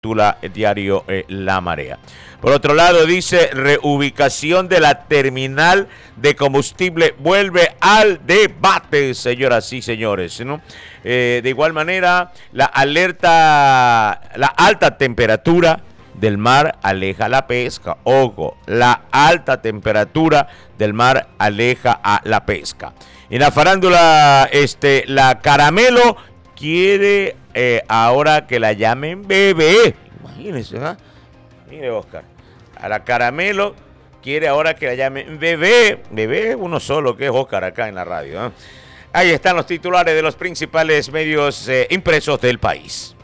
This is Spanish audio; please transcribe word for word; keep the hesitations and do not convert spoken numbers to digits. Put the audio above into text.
titula el diario eh, La Marea. Por otro lado, dice, reubicación de la terminal de combustible vuelve al debate, señoras y señores, ¿no? Eh, de igual manera, la alerta, la alta temperatura del mar aleja la pesca. Ojo, la alta temperatura del mar aleja a la pesca. En la farándula, este, la Caramelo quiere eh, ahora que la llamen bebé. Imagínense, ¿eh? Mire, Oscar, a la Caramelo quiere ahora que la llamen bebé. Bebé uno solo, que es Oscar acá en la radio, ¿eh? Ahí están los titulares de los principales medios eh, impresos del país.